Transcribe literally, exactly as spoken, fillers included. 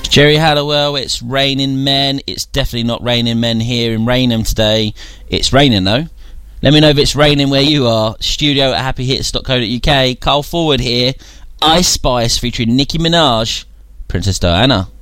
Jerry Hallowell, it's raining men. It's definitely not raining men here in Rainham today. It's raining though. Let me know if it's raining where you are. Studio at happy hits dot co dot uk. Carl Forward here. Ice Spice featuring Nicki Minaj, Princess Diana.